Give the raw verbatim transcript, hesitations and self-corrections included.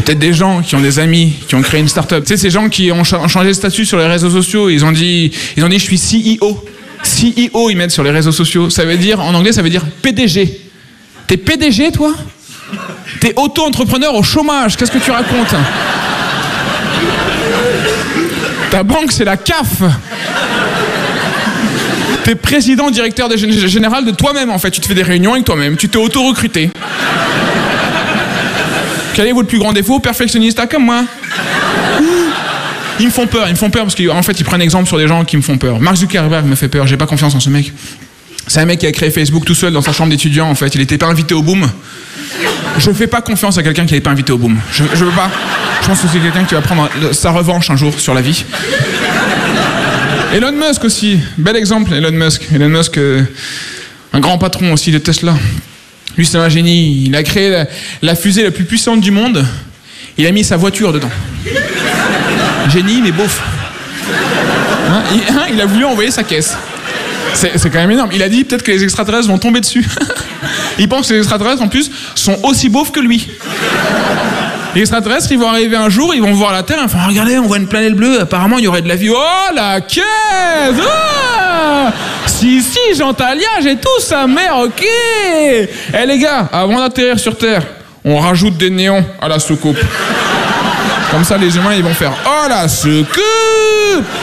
peut-être des gens qui ont des amis, qui ont créé une start-up. Tu sais, ces gens qui ont, ch ont changé de statut sur les réseaux sociaux, ils ont dit, ils ont dit je suis C E O. C E O, ils mettent sur les réseaux sociaux. Ça veut dire, en anglais, ça veut dire P D G. T'es P D G, toi? T'es auto-entrepreneur au chômage. Qu'est-ce que tu racontes? Ta banque, c'est la C A F. T'es président, directeur de gé général de toi-même, en fait. Tu te fais des réunions avec toi-même. Tu t'es auto-recruté. Quel est votre plus grand défaut? Perfectionniste comme moi. Ils me font peur, ils me font peur parce qu'en fait, ils prennent exemple sur des gens qui me font peur. Mark Zuckerberg me fait peur, j'ai pas confiance en ce mec. C'est un mec qui a créé Facebook tout seul dans sa chambre d'étudiant, en fait. Il était pas invité au boom. Je fais pas confiance à quelqu'un qui n'est pas invité au boom. Je, je veux pas. Je pense que c'est quelqu'un qui va prendre sa revanche un jour sur la vie. Elon Musk aussi, bel exemple, Elon Musk. Elon Musk, euh, un grand patron aussi de Tesla. Lui, c'est un génie. Il a créé la, la fusée la plus puissante du monde. Il a mis sa voiture dedans. Génie, mais beauf. Hein, il, hein, il a voulu envoyer sa caisse. C'est quand même énorme. Il a dit peut-être que les extraterrestres vont tomber dessus. Il pense que les extraterrestres, en plus, sont aussi beaufs que lui. Les extraterrestres, ils vont arriver un jour, ils vont voir la Terre, ils vont dire, regardez, on voit une planète bleue, apparemment, il y aurait de la vie. Oh, la caisse! Oh, si, si, Jean Talia, j'ai tout ça, mère, ok! Eh, hey, les gars, avant d'atterrir sur Terre, on rajoute des néons à la soucoupe. Comme ça, les humains, ils vont faire « Oh, la soucoupe !»